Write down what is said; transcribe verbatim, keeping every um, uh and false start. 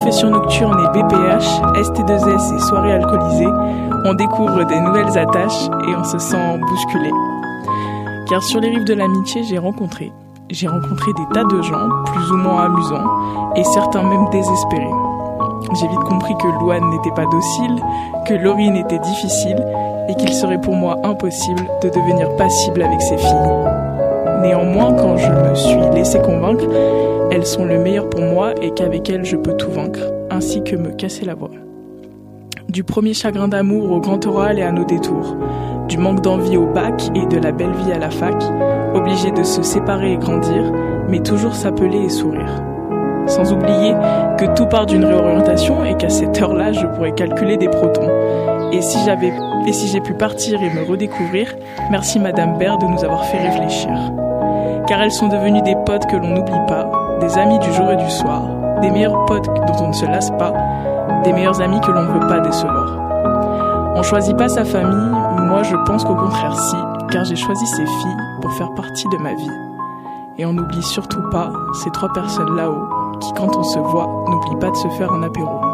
dépression nocturne et B P H, S T deux S et soirées alcoolisées, on découvre des nouvelles attaches et on se sent bousculé. Car sur les rives de l'amitié, j'ai rencontré, j'ai rencontré des tas de gens, plus ou moins amusants, et certains même désespérés. J'ai vite compris que Louane n'était pas docile, que Laurine était difficile, et qu'il serait pour moi impossible de devenir passible avec ces filles. Néanmoins, quand je me suis laissé convaincre, elles sont le meilleur pour moi et qu'avec elles je peux tout vaincre, ainsi que me casser la voix. Du premier chagrin d'amour au grand oral et à nos détours, du manque d'envie au bac et de la belle vie à la fac, obligés de se séparer et grandir, mais toujours s'appeler et sourire. Sans oublier que tout part d'une réorientation et qu'à cette heure-là, je pourrais calculer des protons. Et si j'avais, et si j'ai pu partir et me redécouvrir, merci Madame Baird de nous avoir fait réfléchir. Car elles sont devenues des potes que l'on n'oublie pas, des amis du jour et du soir, des meilleurs potes dont on ne se lasse pas, des meilleurs amis que l'on ne veut pas décevoir. On choisit pas sa famille, moi je pense qu'au contraire si, car j'ai choisi ces filles pour faire partie de ma vie. Et on n'oublie surtout pas ces trois personnes là-haut, qui quand on se voit, n'oublient pas de se faire un apéro.